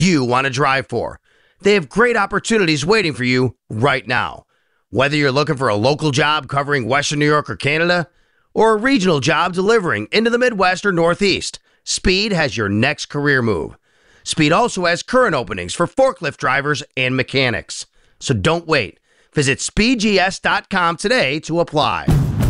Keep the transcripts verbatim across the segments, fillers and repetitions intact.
you want to drive for. They have great opportunities waiting for you right now. Whether you're looking for a local job covering Western New York or Canada, or a regional job delivering into the Midwest or Northeast, Speed has your next career move. Speed also has current openings for forklift drivers and mechanics. So don't wait. Visit speed g s dot com today to apply.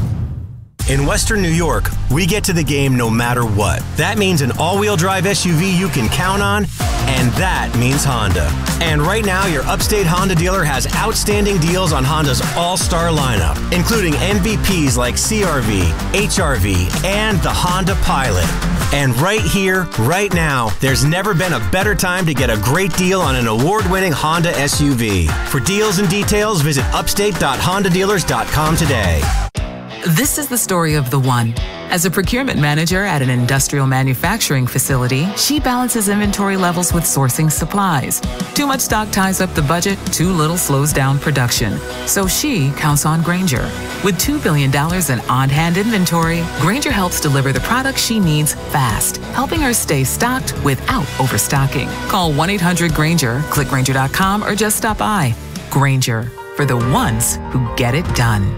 In Western New York, we get to the game no matter what. That means an all-wheel drive S U V you can count on, and that means Honda. And right now, your Upstate Honda dealer has outstanding deals on Honda's all-star lineup, including M V Ps like C R V, H R V, and the Honda Pilot. And right here, right now, there's never been a better time to get a great deal on an award-winning Honda S U V. For deals and details, visit upstate dot honda dealers dot com today. This is the story of the one. As a procurement manager at an industrial manufacturing facility, she balances inventory levels with sourcing supplies. Too much stock ties up the budget, too little slows down production. So she counts on Grainger. With two billion dollars in on-hand inventory, Grainger helps deliver the products she needs fast, helping her stay stocked without overstocking. Call one eight hundred Grainger, click Grainger dot com, or just stop by. Grainger, for the ones who get it done.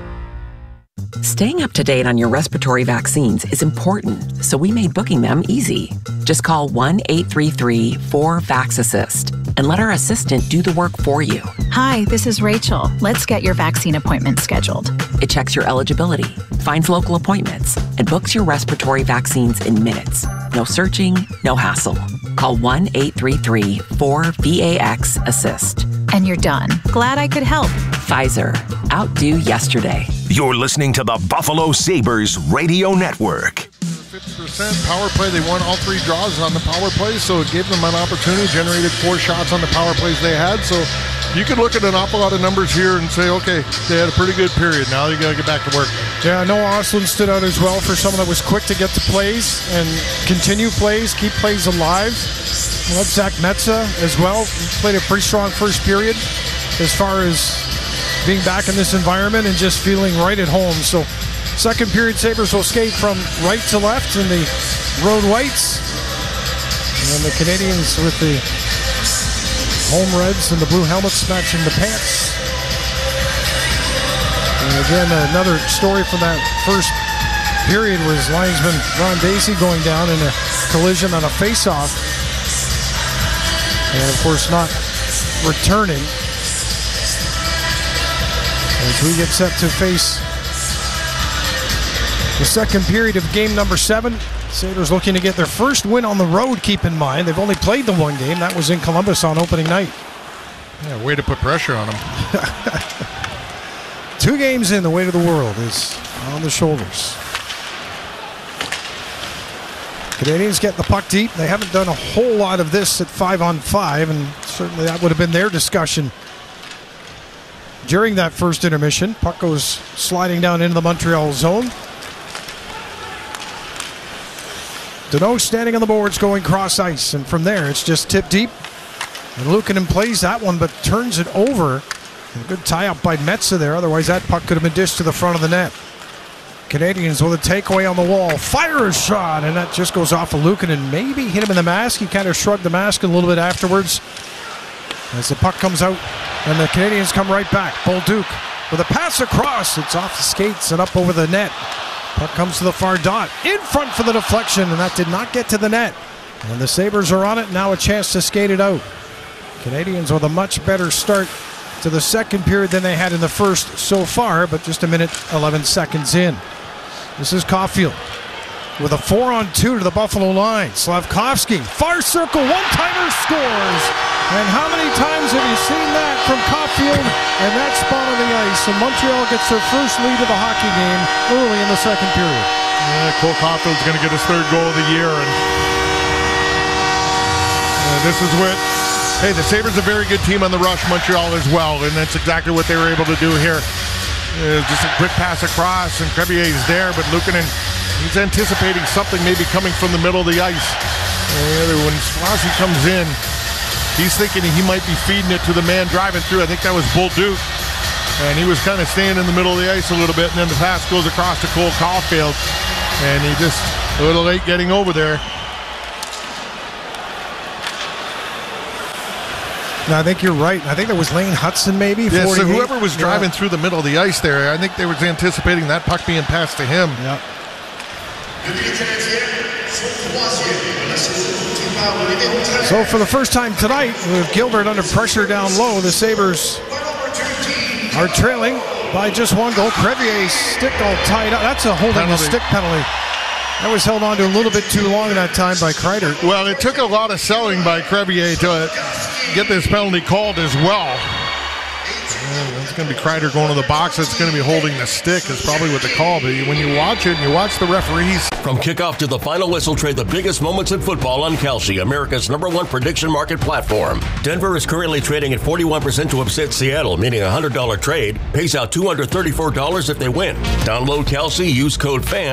Staying up to date on your respiratory vaccines is important, so we made booking them easy. Just call one eight three three four VAX-ASSIST and let our assistant do the work for you. Hi, this is Rachel. Let's get your vaccine appointment scheduled. It checks your eligibility, finds local appointments, and books your respiratory vaccines in minutes. No searching, no hassle. Call one eight three three four VAX-ASSIST. And you're done. Glad I could help. Pfizer. Outdo yesterday. You're listening to the Buffalo Sabres Radio Network. fifty percent power play. They won all three draws on the power play, so it gave them an opportunity, generated four shots on the power plays they had. So you can look at an awful lot of numbers here and say, okay, they had a pretty good period. Now you got to get back to work. Yeah, Noah Ostlund stood out as well for someone that was quick to get to plays and continue plays, keep plays alive. Well, Zach Metza as well. He played a pretty strong first period as far as being back in this environment and just feeling right at home. So second period, Sabres will skate from right to left in the road whites. And the Canadians with the home reds and the blue helmets matching the pants. And again, another story from that first period was linesman Ron Dacey going down in a collision on a face-off. And of course not returning. As we get set to face the second period of game number seven. Sabres looking to get their first win on the road, keep in mind. They've only played the one game. That was in Columbus on opening night. Yeah, way to put pressure on them. Two games in, the weight of the world is on the shoulders. Canadians get the puck deep. They haven't done a whole lot of this at five on five, and certainly that would have been their discussion during that first intermission. Puck goes sliding down into the Montreal zone. Danault standing on the boards going cross ice, and from there it's just tip deep. And Luukkonen plays that one but turns it over. And a good tie up by Metza there, otherwise that puck could have been dished to the front of the net. Canadians with a takeaway on the wall, fire a shot, and that just goes off of Luukkonen. Maybe hit him in the mask. He kind of shrugged the mask a little bit afterwards as the puck comes out, and the Canadians come right back. Bolduc with a pass across. It's off the skates and up over the net. Puck comes to the far dot, in front for the deflection, and that did not get to the net. And the Sabres are on it, now a chance to skate it out. Canadians with a much better start to the second period than they had in the first so far, but just a minute, eleven seconds in. This is Caulfield with a four on two to the Buffalo line. Slavkovsky, far circle, one-timer, scores. And how many times have you seen that from Caulfield and that spot on the ice? And Montreal gets their first lead of the hockey game early in the second period. Yeah, Cole Caulfield's going to get his third goal of the year. And uh, this is what, hey, the Sabres are a very good team on the rush, Montreal as well. And that's exactly what they were able to do here. Uh, just a quick pass across, and Crevier's there, but Luukkonen, he's anticipating something maybe coming from the middle of the ice. Uh, when Swazi comes in, he's thinking he might be feeding it to the man driving through. I think that was Bolduc, and he was kind of staying in the middle of the ice a little bit, and then the pass goes across to Cole Caulfield, and he just a little late getting over there. No, I think you're right. I think that was Lane Hudson, maybe. Yeah, so forty-eight. whoever was driving yeah. through the middle of the ice there, I think they were anticipating that puck being passed to him. Yeah. So for the first time tonight, with Gilbert under pressure down low, the Sabres are trailing by just one goal. Crevier's stick all tied up. That's a holding the stick penalty. That was held on to a little bit too long that time by Kreider. Well, it took a lot of selling by Crevier to get this penalty called as well. It's going to be Kreider going to the box. It's going to be holding the stick is probably what the call. But when you watch it and you watch the referees. From kickoff to the final whistle, trade the biggest moments in football on Kalshi, America's number one prediction market platform. Denver is currently trading at forty-one percent to upset Seattle, meaning a one hundred dollars trade pays out two hundred thirty-four dollars if they win. Download Kalshi, use code FAN.